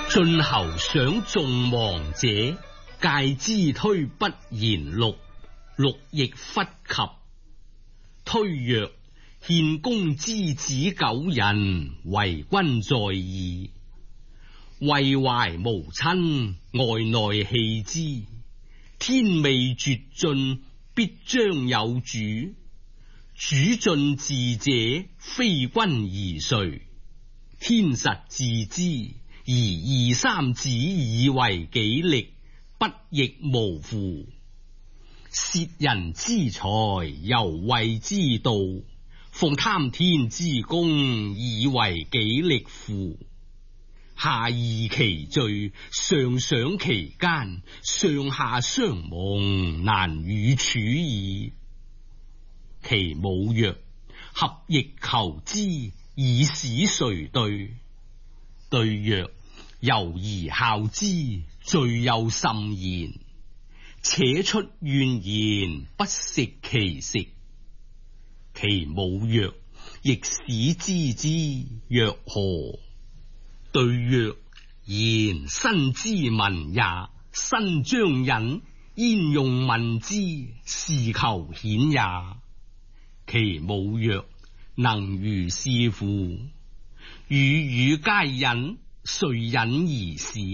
晉侯想眾亡者，戒之推不言祿，祿亦弗及。推曰：獻公之子9人，為君在義，為懷無親，外內棄之。天未絕晉，必將有主。主晉治者，非君而誰？天實自知，而2、3子以為己力，不亦無乎？竊人之財，猶謂之道，奉貪天之功，以為己力乎？下義其罪，上賞其奸，上下相蒙，難與處矣。其母曰：合亦求之，以使誰對？對曰：由而孝之，罪又甚焉。且出怨言，不食其食。其母曰：亦使知之。曰：何？對曰：言身之民也，身將隱，焉用問之？是求顯也。其母曰：能如是乎？語語皆隱，遂隱而事。